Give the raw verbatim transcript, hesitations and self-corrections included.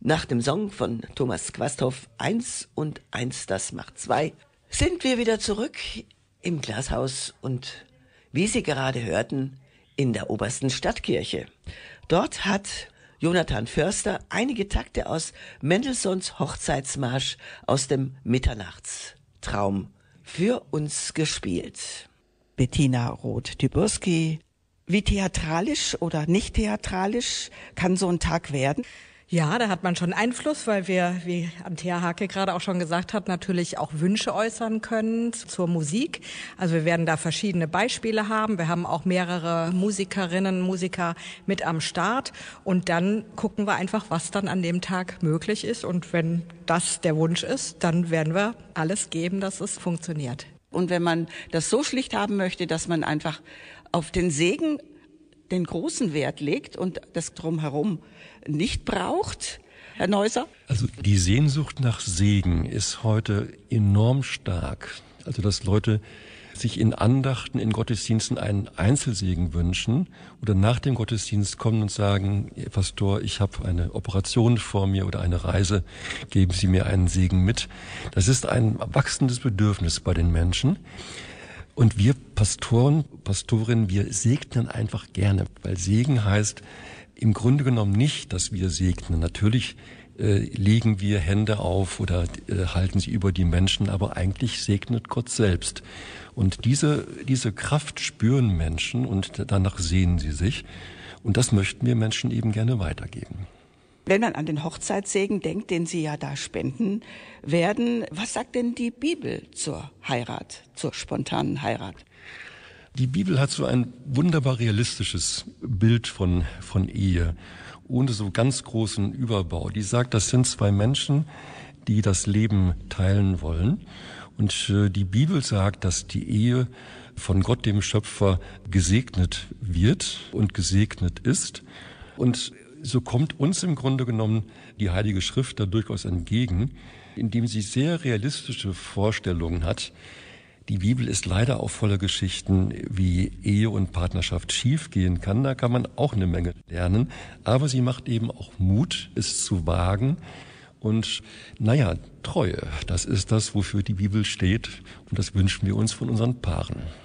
Nach dem Song von Thomas Quasthoff, eins und eins, das macht zwei, sind wir wieder zurück im Glashaus und, wie Sie gerade hörten, in der Obersten Stadtkirche. Dort hat Jonathan Förster einige Takte aus Mendelssohns Hochzeitsmarsch aus dem Mitternachtstraum für uns gespielt. Bettina Roth-Tyburski, wie theatralisch oder nicht theatralisch kann so ein Tag werden? Ja, da hat man schon Einfluss, weil wir, wie Antea Hake gerade auch schon gesagt hat, natürlich auch Wünsche äußern können zur Musik. Also wir werden da verschiedene Beispiele haben. Wir haben auch mehrere Musikerinnen, Musiker mit am Start. Und dann gucken wir einfach, was dann an dem Tag möglich ist. Und wenn das der Wunsch ist, dann werden wir alles geben, dass es funktioniert. Und wenn man das so schlicht haben möchte, dass man einfach auf den Segen den großen Wert legt und das Drumherum nicht braucht, Herr Neuser? Also die Sehnsucht nach Segen ist heute enorm stark. Also dass Leute sich in Andachten, in Gottesdiensten einen Einzelsegen wünschen oder nach dem Gottesdienst kommen und sagen, Pastor, ich habe eine Operation vor mir oder eine Reise, geben Sie mir einen Segen mit. Das ist ein wachsendes Bedürfnis bei den Menschen. Und wir Pastoren, Pastorinnen, wir segnen einfach gerne, weil Segen heißt im Grunde genommen nicht, dass wir segnen. Natürlich äh, legen wir Hände auf oder äh, halten sie über die Menschen, aber eigentlich segnet Gott selbst. Und diese, diese Kraft spüren Menschen und danach sehnen sie sich. Und das möchten wir Menschen eben gerne weitergeben. Wenn man an den Hochzeitssegen denkt, den Sie ja da spenden werden, was sagt denn die Bibel zur Heirat, zur spontanen Heirat? Die Bibel hat so ein wunderbar realistisches Bild von, von Ehe, ohne so ganz großen Überbau. Die sagt, das sind zwei Menschen, die das Leben teilen wollen. Und äh, die Bibel sagt, dass die Ehe von Gott, dem Schöpfer, gesegnet wird und gesegnet ist. Und so kommt uns im Grunde genommen die Heilige Schrift da durchaus entgegen, indem sie sehr realistische Vorstellungen hat. Die Bibel ist leider auch voller Geschichten, wie Ehe und Partnerschaft schiefgehen kann. Da kann man auch eine Menge lernen. Aber sie macht eben auch Mut, es zu wagen. Und naja, Treue, das ist das, wofür die Bibel steht. Und das wünschen wir uns von unseren Paaren.